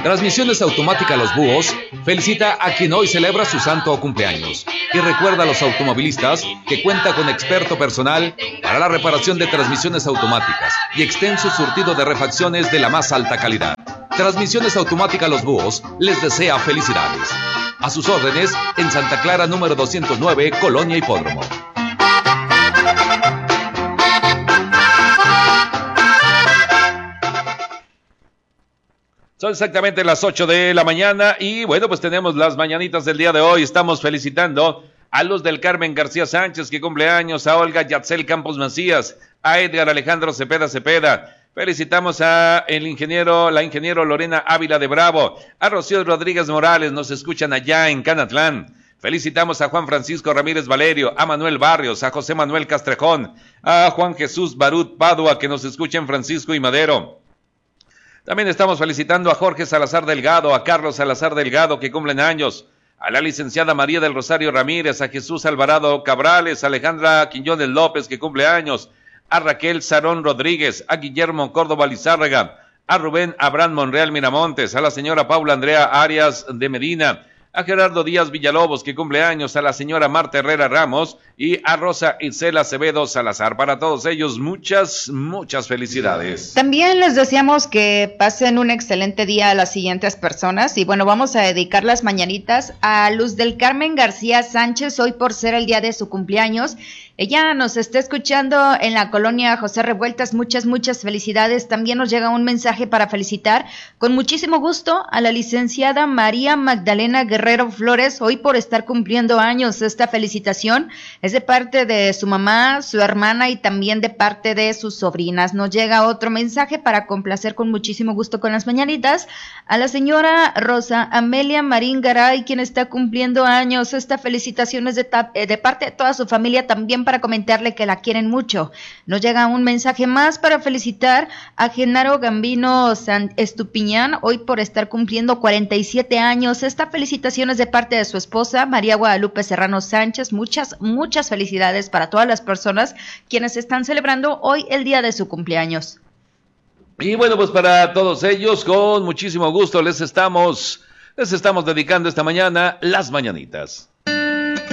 Transmisiones Automática Los Búhos felicita a quien hoy celebra su santo o cumpleaños y recuerda a los automovilistas que cuenta con experto personal para la reparación de transmisiones automáticas y extenso surtido de refacciones de la más alta calidad. Transmisiones Automática Los Búhos les desea felicidades. A sus órdenes en Santa Clara número 209, Colonia Hipódromo. Son exactamente las 8 de la mañana y bueno, pues tenemos las mañanitas del día de hoy. Estamos felicitando a Luz del Carmen García Sánchez, que cumple años, a Olga Yatzel Campos Macías, a Edgar Alejandro Cepeda. Felicitamos a la ingeniero Lorena Ávila de Bravo, a Rocío Rodríguez Morales, nos escuchan allá en Canatlán. Felicitamos a Juan Francisco Ramírez Valerio, a Manuel Barrios, a José Manuel Castrejón, a Juan Jesús Barut Padua, que nos escucha en Francisco y Madero. También estamos felicitando a Jorge Salazar Delgado, a Carlos Salazar Delgado, que cumplen años, a la licenciada María del Rosario Ramírez, a Jesús Alvarado Cabrales, a Alejandra Quiñones López, que cumple años, a Raquel Sarón Rodríguez, a Guillermo Córdoba Lizárraga, a Rubén Abraham Monreal Miramontes, a la señora Paula Andrea Arias de Medina, a Gerardo Díaz Villalobos, que cumple años, a la señora Marta Herrera Ramos y a Rosa Isela Acevedo Salazar. Para todos ellos, muchas felicidades. También les deseamos que pasen un excelente día a las siguientes personas. Y bueno, vamos a dedicar las mañanitas a Luz del Carmen García Sánchez, hoy por ser el día de su cumpleaños. Ella nos está escuchando en la colonia José Revueltas. Muchas felicidades. También nos llega un mensaje para felicitar con muchísimo gusto a la licenciada María Magdalena Guerrero Flores, hoy por estar cumpliendo años. Esta felicitación es de parte de su mamá, su hermana y también de parte de sus sobrinas. Nos llega otro mensaje para complacer con muchísimo gusto con las mañanitas a la señora Rosa Amelia Marín Garay, quien está cumpliendo años. Esta felicitación es de parte de toda su familia, también para comentarle que la quieren mucho. Nos llega un mensaje más para felicitar a Genaro Gambino Estupiñán, hoy por estar cumpliendo 47 años. Esta felicitación es de parte de su esposa, María Guadalupe Serrano Sánchez. Muchas felicidades para todas las personas quienes están celebrando hoy el día de su cumpleaños. Y bueno, pues para todos ellos, con muchísimo gusto les estamos dedicando esta mañana las mañanitas.